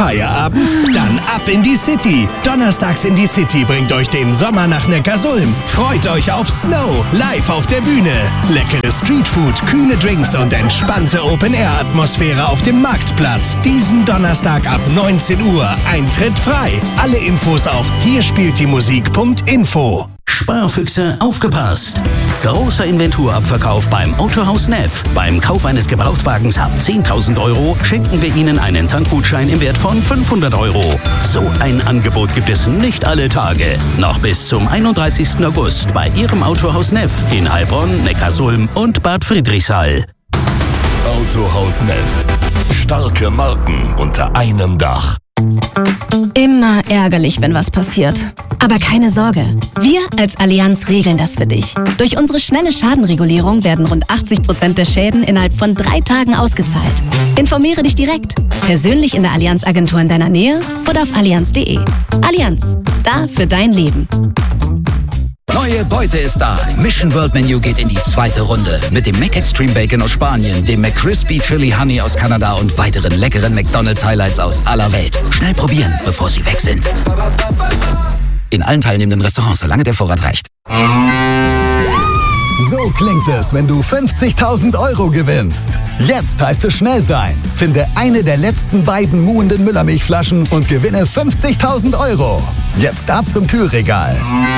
Feierabend? Dann ab in die City. Donnerstags in die City bringt euch den Sommer nach Neckarsulm. Freut euch auf Snow, live auf der Bühne. Leckere Streetfood, kühle Drinks und entspannte Open-Air-Atmosphäre auf dem Marktplatz. Diesen Donnerstag ab 19 Uhr. Eintritt frei. Alle Infos auf hierspieltdiemusik.info. Sparfüchse, aufgepasst! Großer Inventurabverkauf beim Autohaus Neff. Beim Kauf eines Gebrauchtwagens ab 10.000 € schenken wir Ihnen einen Tankgutschein im Wert von 500 €. So ein Angebot gibt es nicht alle Tage. Noch bis zum 31. August bei Ihrem Autohaus Neff in Heilbronn, Neckarsulm und Bad Friedrichshall. Autohaus Neff. Starke Marken unter einem Dach. Immer ärgerlich, wenn was passiert. Aber keine Sorge, wir als Allianz regeln das für dich. Durch unsere schnelle Schadenregulierung werden rund 80% der Schäden innerhalb von 3 Tagen ausgezahlt. Informiere dich direkt, persönlich in der Allianz-Agentur in deiner Nähe oder auf allianz.de. Allianz, da für dein Leben. Neue Beute ist da. Mission World Menu geht in die 2. Runde. Mit dem McExtreme Bacon aus Spanien, dem McCrispy Chili Honey aus Kanada und weiteren leckeren McDonald's Highlights aus aller Welt. Schnell probieren, bevor sie weg sind. In allen teilnehmenden Restaurants, solange der Vorrat reicht. So klingt es, wenn du 50.000 € gewinnst. Jetzt heißt es schnell sein. Finde eine der letzten beiden muhenden Müllermilchflaschen und gewinne 50.000 €. Jetzt ab zum Kühlregal.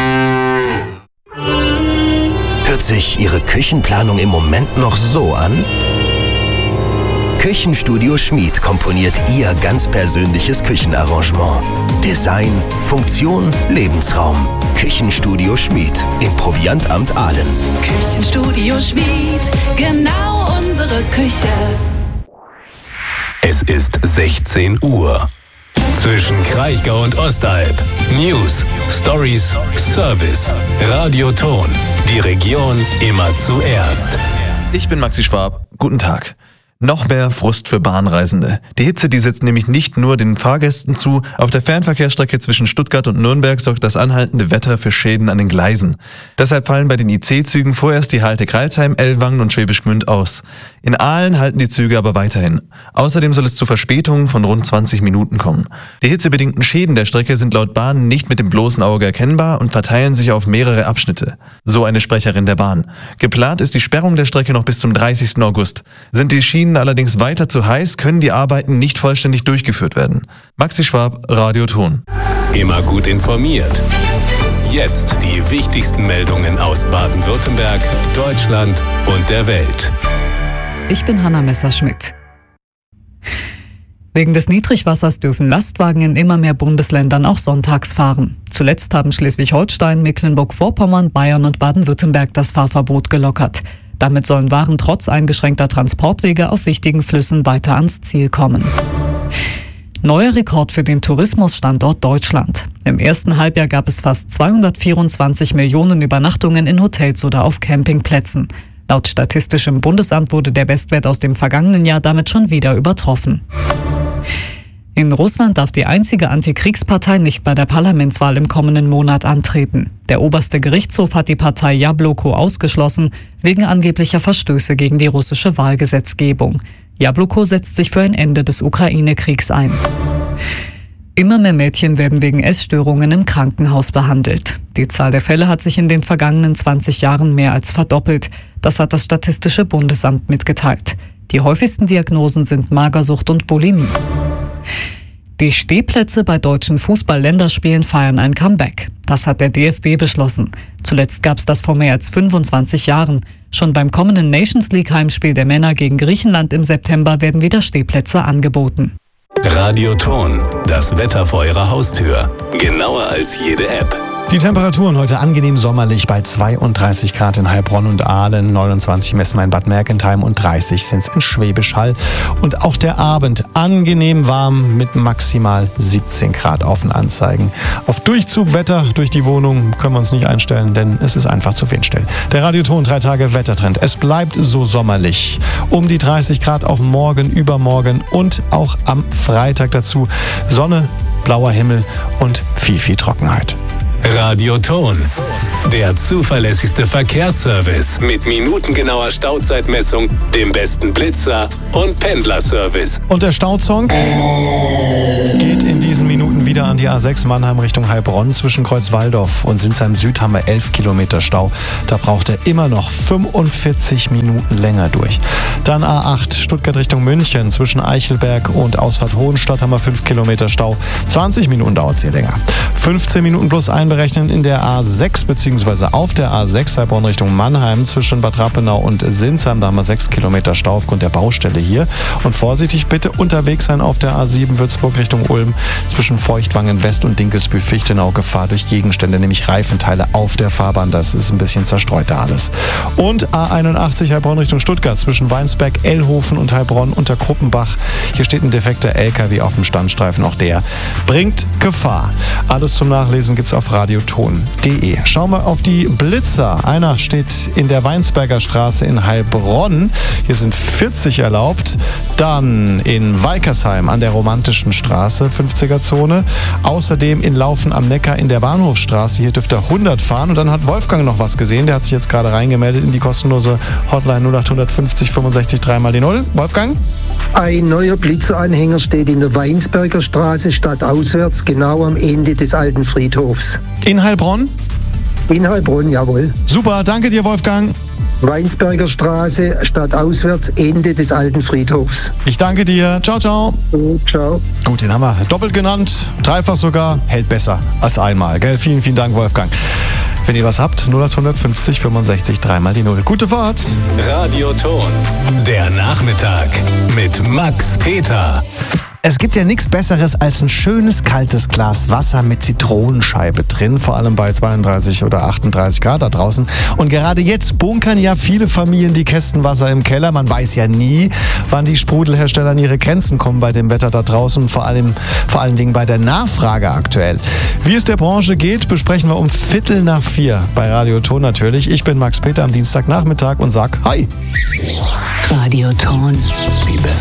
Hört sich Ihre Küchenplanung im Moment noch so an? Küchenstudio Schmid komponiert Ihr ganz persönliches Küchenarrangement. Design, Funktion, Lebensraum. Küchenstudio Schmid im Proviantamt Aalen. Küchenstudio Schmid, genau unsere Küche. Es ist 16 Uhr. Zwischen Kraichgau und Ostalb. News, Stories, Service. Radioton. Die Region immer zuerst. Ich bin Maxi Schwab. Guten Tag. Noch mehr Frust für Bahnreisende. Die Hitze, die setzt nämlich nicht nur den Fahrgästen zu. Auf der Fernverkehrsstrecke zwischen Stuttgart und Nürnberg sorgt das anhaltende Wetter für Schäden an den Gleisen. Deshalb fallen bei den IC-Zügen vorerst die Halte Crailsheim, Ellwangen und Schwäbisch Gmünd aus. In Aalen halten die Züge aber weiterhin. Außerdem soll es zu Verspätungen von rund 20 Minuten kommen. Die hitzebedingten Schäden der Strecke sind laut Bahn nicht mit dem bloßen Auge erkennbar und verteilen sich auf mehrere Abschnitte. So eine Sprecherin der Bahn. Geplant ist die Sperrung der Strecke noch bis zum 30. August. Sind die Schienen allerdings weiter zu heiß, können die Arbeiten nicht vollständig durchgeführt werden. Maxi Schwab, Radioton. Immer gut informiert. Jetzt die wichtigsten Meldungen aus Baden-Württemberg, Deutschland und der Welt. Ich bin Hanna Messerschmidt. Wegen des Niedrigwassers dürfen Lastwagen in immer mehr Bundesländern auch sonntags fahren. Zuletzt haben Schleswig-Holstein, Mecklenburg-Vorpommern, Bayern und Baden-Württemberg das Fahrverbot gelockert. Damit sollen Waren trotz eingeschränkter Transportwege auf wichtigen Flüssen weiter ans Ziel kommen. Neuer Rekord für den Tourismusstandort Deutschland. Im ersten Halbjahr gab es fast 224 Millionen Übernachtungen in Hotels oder auf Campingplätzen. Laut Statistischem Bundesamt wurde der Bestwert aus dem vergangenen Jahr damit schon wieder übertroffen. In Russland darf die einzige Antikriegspartei nicht bei der Parlamentswahl im kommenden Monat antreten. Der oberste Gerichtshof hat die Partei Jabloko ausgeschlossen, wegen angeblicher Verstöße gegen die russische Wahlgesetzgebung. Jabloko setzt sich für ein Ende des Ukraine-Kriegs ein. Immer mehr Mädchen werden wegen Essstörungen im Krankenhaus behandelt. Die Zahl der Fälle hat sich in den vergangenen 20 Jahren mehr als verdoppelt. Das hat das Statistische Bundesamt mitgeteilt. Die häufigsten Diagnosen sind Magersucht und Bulimie. Die Stehplätze bei deutschen Fußball-Länderspielen feiern ein Comeback. Das hat der DFB beschlossen. Zuletzt gab es das vor mehr als 25 Jahren. Schon beim kommenden Nations League-Heimspiel der Männer gegen Griechenland im September werden wieder Stehplätze angeboten. Radioton, das Wetter vor Ihrer Haustür. Genauer als jede App. Die Temperaturen heute angenehm sommerlich bei 32 Grad in Heilbronn und Aalen, 29 messen wir in Bad Mergentheim und 30 sind es in Schwäbisch Hall. Und auch der Abend angenehm warm mit maximal 17 Grad auf den Anzeigen. Auf Durchzugwetter durch die Wohnung können wir uns nicht einstellen, denn es ist einfach zu windstill. Der Radioton 3 Tage Wettertrend. Es bleibt so sommerlich. Um die 30 Grad auch morgen, übermorgen und auch am Freitag dazu. Sonne, blauer Himmel und viel Trockenheit. Radio Ton. Der zuverlässigste Verkehrsservice mit minutengenauer Stauzeitmessung, dem besten Blitzer und Pendlerservice. Und der Stausong geht in diesen Minuten wieder an die A6 Mannheim Richtung Heilbronn. Zwischen Kreuzwaldorf und Sinsheim Süd haben wir 11 Kilometer Stau. Da braucht er immer noch 45 Minuten länger durch. Dann A8 Stuttgart Richtung München. Zwischen Eichelberg und Ausfahrt Hohenstadt haben wir 5 Kilometer Stau. 20 Minuten dauert es hier länger. 15 Minuten plus einberechnen in der A6 bzw. auf der A6 Heilbronn Richtung Mannheim. Zwischen Bad Rappenau und Sinsheim, da haben wir 6 Kilometer Stau aufgrund der Baustelle hier. Und vorsichtig bitte unterwegs sein auf der A7 Würzburg Richtung Ulm. Zwischen Feuchtwangen West und Dinkelsbühl-Fichtenau Gefahr durch Gegenstände, nämlich Reifenteile auf der Fahrbahn. Das ist ein bisschen zerstreut da alles. Und A81 Heilbronn Richtung Stuttgart. Zwischen Weinsberg, Ellhofen und Heilbronn unter Kruppenbach. Hier steht ein defekter LKW auf dem Standstreifen. Auch der bringt Gefahr. Alles zum Nachlesen gibt's auf radioton.de. Schauen wir auf die Blitzer. Einer steht in der Weinsberger Straße in Heilbronn. Hier sind 40 erlaubt. Dann in Weikersheim an der Romantischen Straße, 50er-Zone. Außerdem in Laufen am Neckar in der Bahnhofstraße. Hier dürfte 100 fahren. Und dann hat Wolfgang noch was gesehen. Der hat sich jetzt gerade reingemeldet in die kostenlose Hotline 0850 65 3 die 0. Wolfgang? Ein neuer Blitzeranhänger steht in der Weinsberger Straße stadtauswärts, genau am Ende des alten Friedhofs. In Heilbronn? In Heilbronn, jawohl. Super, danke dir, Wolfgang. Weinsberger Straße, stadtauswärts, Ende des alten Friedhofs. Ich danke dir. Ciao, ciao. Ciao. Gut, den haben wir doppelt genannt, dreifach sogar. Hält besser als einmal, gell? Vielen, vielen Dank, Wolfgang. Wenn ihr was habt, 0850 65 3 die 0. Gute Fahrt. Radio Ton. Der Nachmittag mit Max Peter. Es gibt ja nichts Besseres als ein schönes kaltes Glas Wasser mit Zitronenscheibe drin, vor allem bei 32 oder 38 Grad da draußen. Und gerade jetzt bunkern ja viele Familien die Kästen Wasser im Keller. Man weiß ja nie, wann die Sprudelhersteller an ihre Grenzen kommen bei dem Wetter da draußen und vor allen Dingen bei der Nachfrage aktuell. Wie es der Branche geht, besprechen wir um 3:15 bei Radio Ton natürlich. Ich bin Max Peter am Dienstagnachmittag und sag Hi. Radio Ton. Die beste